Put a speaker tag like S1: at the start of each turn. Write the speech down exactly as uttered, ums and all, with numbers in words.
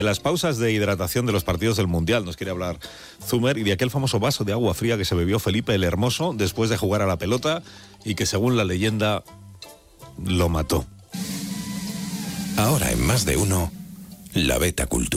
S1: De las pausas de hidratación de los partidos del Mundial nos quiere hablar Zumer, y de aquel famoso vaso de agua fría que se bebió Felipe el Hermoso después de jugar a la pelota y que, según la leyenda, lo mató.
S2: Ahora en Más de Uno, la Beta Cultura.